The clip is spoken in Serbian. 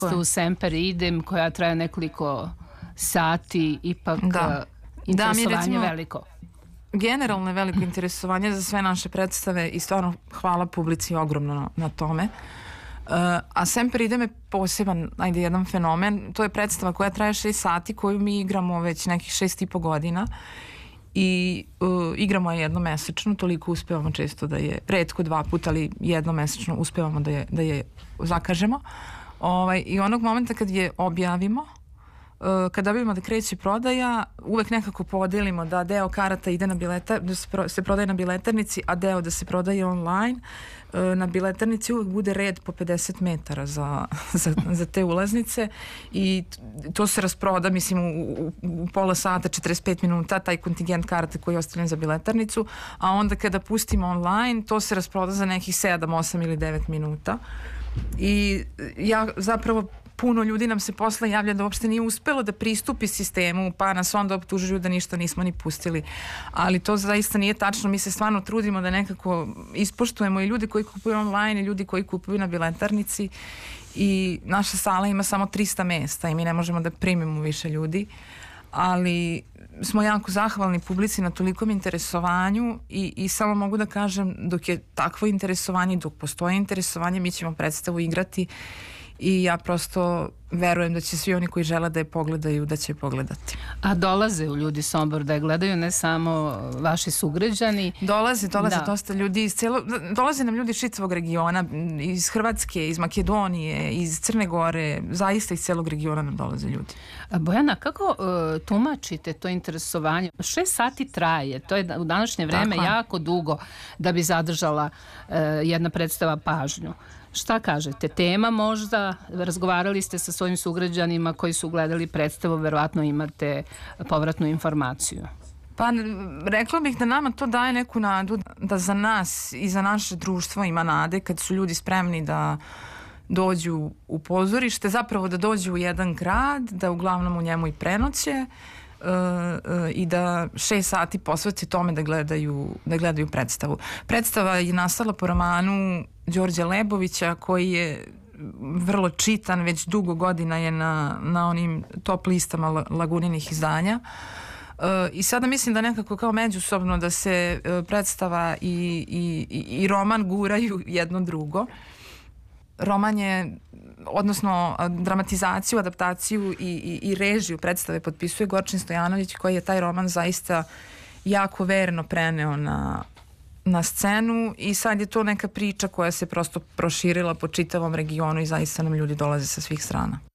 U Semper idem, koja traje nekoliko sati, ipak interesovanje veliko. Generalno je veliko interesovanje za sve naše predstave i stvarno hvala publici ogromno na tome. A Semper idem je poseban, jedan fenomen. To je predstava koja traje 6 sati, koju mi igramo već nekih 6,5 godina i igramo je jednomesečno, toliko uspevamo često da je, retko 2 puta, ali jednomesečno uspevamo da je zakažemo. I onog momenta kad je objavimo, kada dobijemo da kreće prodaja, uvek nekako podelimo da deo karata ide na da se prodaje na biletarnici, a deo da se prodaje online. Na biletarnici uvek bude red po 50 metara za te ulaznice i to se rasproda, mislim, u pola sata, 45 minuta, taj kontingent karata koji je ostavljen za biletarnicu, a onda kada pustimo online, to se rasproda za nekih 7, 8 ili 9 minuta. I ja zapravo puno ljudi nam se posle javlja da uopšte nije uspelo da pristupi sistemu, pa nas onda optužuju da ništa nismo ni pustili. Ali to zaista nije tačno. Mi se stvarno trudimo da nekako ispoštujemo i ljudi koji kupuju online i ljudi koji kupuju na biletarnici i naša sala ima samo 300 mesta i mi ne možemo da primimo više ljudi, ali smo jako zahvalni publici na tolikom interesovanju i samo mogu da kažem, dok je takvo interesovanje, dok postoje interesovanje, mi ćemo predstavu igrati i ja prosto verujem da će svi oni koji žele da je pogledaju, da će je pogledati. A dolaze u ljudi Sombor da je gledaju, ne samo vaši sugrađani? Dolaze dosta ljudi dolaze nam ljudi iz čitavog regiona, iz Hrvatske, iz Makedonije, iz Crne Gore, zaista iz celog regiona nam dolaze ljudi. Bojana, kako tumačite to interesovanje? 6 sati traje, to je u današnje vreme jako dugo da bi zadržala jedna predstava pažnju. Šta kažete? Tema možda? Razgovarali ste sa svojim sugrađanima koji su gledali predstavu, verovatno imate povratnu informaciju. Pa rekla bih da nama to daje neku nadu da za nas i za naše društvo ima nade kad su ljudi spremni da dođu u pozorište, zapravo da dođu u jedan grad, da uglavnom u njemu i prenoće i da 6 sati posvete tome da gledaju predstavu. Predstava je nastala po romanu Đorđa Lebovića koji je vrlo čitan, već dugo godina je na onim top listama Laguninih izdanja. I sada mislim da nekako kao međusobno da se predstava i roman guraju jedno drugo. Roman je, odnosno dramatizaciju, adaptaciju i režiju predstave potpisuje Gorčin Stojanović koji je taj roman zaista jako verno preneo na scenu i sad je to neka priča koja se prosto proširila po čitavom regionu i zaista nam ljudi dolaze sa svih strana.